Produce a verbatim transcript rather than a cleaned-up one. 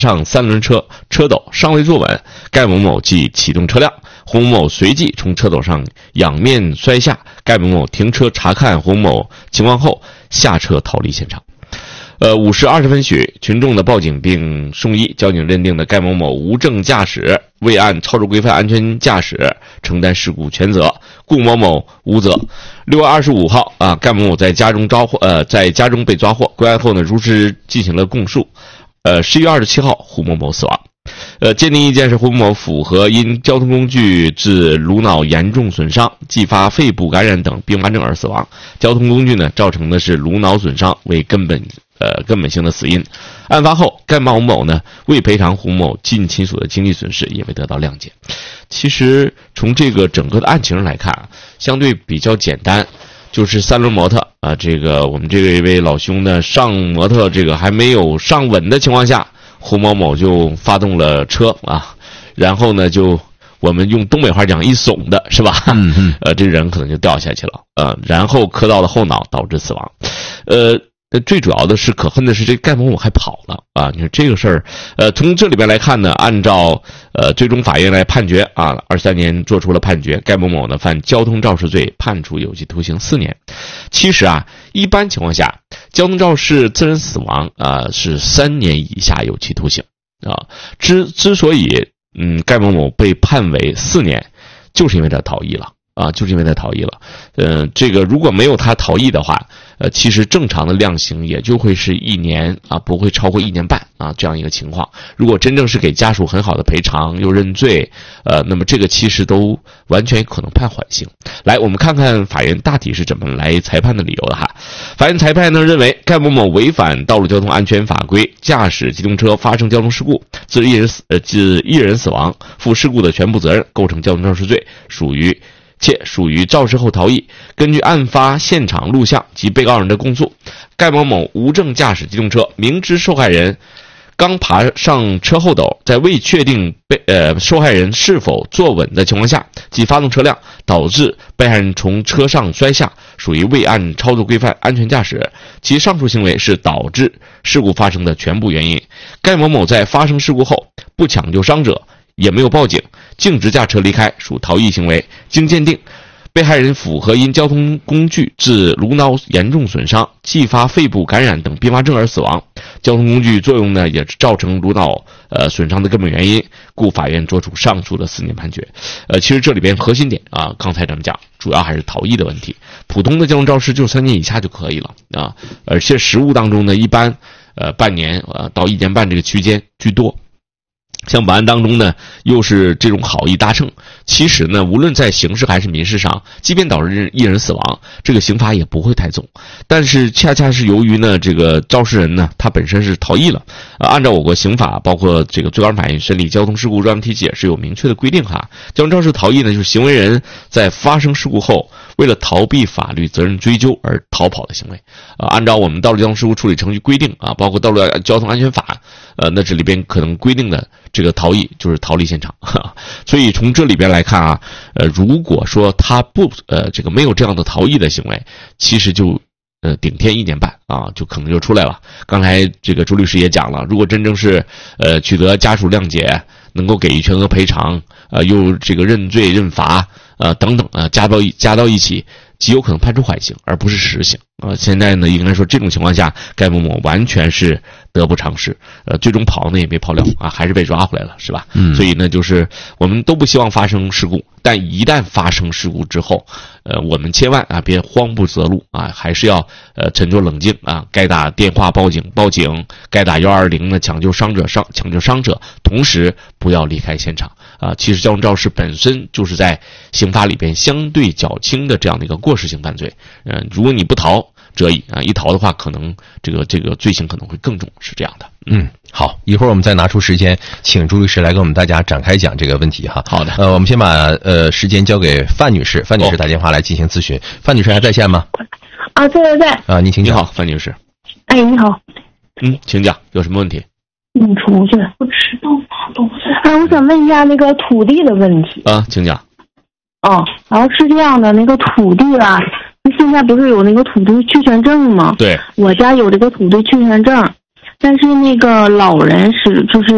上三轮车，车斗尚未坐稳，盖某某即启动车辆，胡某某随即从车斗上仰面摔下，盖某某停车查看胡某某情况后下车逃离现场。呃，五时二十分许，群众的报警并送医，交警认定的盖某某无证驾驶，未按操作规范安全驾驶承担事故全责，顾某某无责。六月二十五号啊，盖某某在家中抓获，呃，在家中被抓获，归案后呢，如实进行了供述。呃，十一月二十七号，胡某某死亡。呃，鉴定意见是胡某某符合因交通工具致颅脑严重损伤、继发肺部感染等并发症而死亡。交通工具呢，造成的是颅脑损伤为根本呃根本性的死因。案发后，盖某某呢未赔偿胡某近亲属的经济损失，也未得到谅解。其实从这个整个的案情来看，相对比较简单。就是三轮摩托啊，这个我们这个一位老兄呢，上摩托这个还没有上稳的情况下，胡某某就发动了车啊，然后呢就我们用东北话讲一耸的是吧？嗯嗯，呃，这人可能就掉下去了，呃，然后磕到了后脑，导致死亡。呃。最主要的是可恨的是这盖某某还跑了啊！你说这个事儿，呃，从这里边来看呢，按照呃最终法院来判决啊，二十三年做出了判决，盖某某呢犯交通肇事罪，判处有期徒刑四年。其实啊，一般情况下，交通肇事致人死亡啊是三年以下有期徒刑啊。之之所以嗯盖某某被判为四年，就是因为他逃逸了。啊，就是因为他逃逸了。呃，这个如果没有他逃逸的话，呃，其实正常的量刑也就会是一年啊，不会超过一年半啊这样一个情况。如果真正是给家属很好的赔偿又认罪，呃，那么这个其实都完全可能判缓刑。来，我们看看法院大体是怎么来裁判的理由的哈。法院裁判呢认为，盖某某违反道路交通安全法规，驾驶机动车发生交通事故，致一人死呃致一人死亡，负事故的全部责任，构成交通肇事罪，属于。且属于肇事后逃逸。根据案发现场录像及被告人的供述，盖某某无证驾驶机动车，明知受害人刚爬上车后斗，在未确定被呃受害人是否坐稳的情况下，即发动车辆，导致被害人从车上摔下，属于未按操作规范安全驾驶。其上述行为是导致事故发生的全部原因。盖某某在发生事故后不抢救伤者，也没有报警，径直驾车离开，属逃逸行为。经鉴定，被害人符合因交通工具致颅脑严重损伤、继发肺部感染等并发症而死亡。交通工具作用呢，也是造成颅脑呃损伤的根本原因，故法院作出上述的四年判决。呃，其实这里边核心点啊，刚才咱们讲，主要还是逃逸的问题。普通的交通肇事就三年以下就可以了啊，而且实务当中呢，一般呃半年呃到一年半这个区间居多。像本案当中呢，又是这种好意搭乘，其实呢，无论在刑事还是民事上，即便导致一人死亡，这个刑罚也不会太重。但是恰恰是由于呢，这个肇事人呢，他本身是逃逸了，呃，按照我国刑法，包括这个最高人法院审理交通事故专门体系也是有明确的规定哈。交通肇事逃逸呢，就是行为人在发生事故后，为了逃避法律责任追究而逃跑的行为。呃，按照我们道路交通事故处理程序规定啊，包括道路交通安全法，呃，那这里边可能规定的。这个逃逸就是逃离现场，所以从这里边来看啊，呃，如果说他不呃这个没有这样的逃逸的行为，其实就呃顶天一年半啊，就可能就出来了。刚才这个周律师也讲了，如果真正是呃取得家属谅解，能够给予全额赔偿，呃又这个认罪认罚，呃等等啊、呃、加到一加到一起。极有可能判处缓刑，而不是实刑啊、呃！现在呢，应该说这种情况下，盖某某完全是得不偿失，呃，最终跑呢也没跑了啊，还是被抓回来了，是吧？嗯。所以呢，就是我们都不希望发生事故，但一旦发生事故之后，呃，我们千万啊别慌不择路啊，还是要呃沉着冷静啊，该打电话报警报警，该打一二零呢抢救伤者伤抢救伤者，同时不要离开现场啊。其实交通肇事本身就是在刑法里边相对较轻的这样的一个过失性犯罪，嗯、呃，如果你不逃则已啊，一逃的话，可能这个这个罪行可能会更重，是这样的。 嗯，好，一会儿我们再拿出时间，请朱律师来给我们大家展开讲这个问题哈。 好的， 呃，我们先把呃时间交给范女士，范女士打电话来进行咨询。哦、范女士还在线吗？ 啊，在在在。 啊，你请讲。 你好，范女士。 哎，你好。 嗯，请讲，有什么问题？ 你出去，我吃豆腐豆腐。哎，我想问一下那个土地的问题。 啊，请讲。 哦，然后是这样的，那个土地吧，现在不是有那个土地确权证吗？ 对， 我家有这个土地确权证，但是那个老人是就是